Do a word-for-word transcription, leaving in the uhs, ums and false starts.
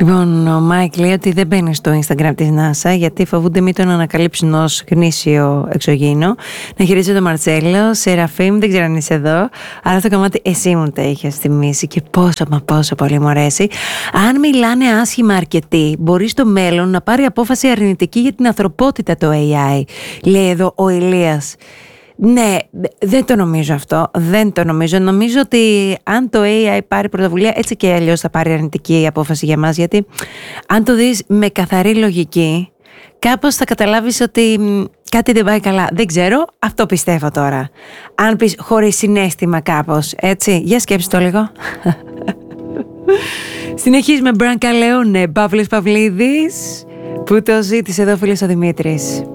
Λοιπόν, ο Μάικ λέει ότι δεν μπαίνει στο Instagram της NASA γιατί φοβούνται μην τον ανακαλύψουν ως γνήσιο εξωγήινο. Να χειρίζεται το Μαρτσέλο, Σεραφείμ, δεν ξέρω αν είσαι εδώ, αλλά το κομμάτι εσύ μου το είχες θυμίσει και πόσο μα πόσο πολύ μου αρέσει. Αν μιλάνε άσχημα αρκετοί, μπορεί στο μέλλον να πάρει απόφαση αρνητική για την ανθρωπότητα το έι άι, λέει εδώ ο Ηλίας. Ναι, δεν το νομίζω αυτό, δεν το νομίζω. Νομίζω ότι αν το έι άι πάρει πρωτοβουλία, έτσι και αλλιώς θα πάρει αρνητική απόφαση για μας, γιατί αν το δεις με καθαρή λογική, κάπως θα καταλάβεις ότι κάτι δεν πάει καλά. Δεν ξέρω, αυτό πιστεύω τώρα. Αν πεις χωρίς συναίσθημα κάπως, έτσι, για σκέψου το λίγο. Συνεχίζουμε Μπρανκα Λεόνε, Παύλος Παυλίδης, που το ζήτησε εδώ φίλος ο Δημήτρης.